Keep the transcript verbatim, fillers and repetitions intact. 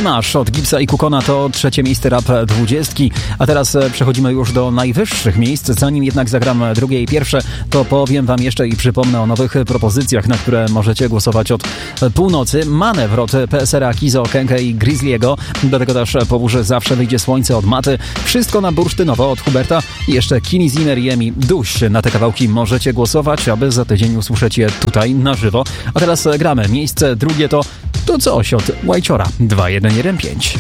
masz od Gipsa i Kukona to trzecie miejsce rap dwudziestki, a teraz przechodzimy już do najwyższych miejsc. Zanim jednak zagram drugie i pierwsze, to powiem wam jeszcze i przypomnę o nowych propozycjach, na które możecie głosować od północy. Manewr od P S R a, Kizo, Kenke i Grizzliego. Do tego też po burze zawsze wyjdzie słońce od Maty. Wszystko na bursztynowo od Huberta i jeszcze Kini Zimmer i Emi Duś. Na te kawałki możecie głosować, aby za tydzień usłyszeć je tutaj na żywo. A teraz gramy. Miejsce drugie to to coś od Łajciora dwa jeden jeden pięć.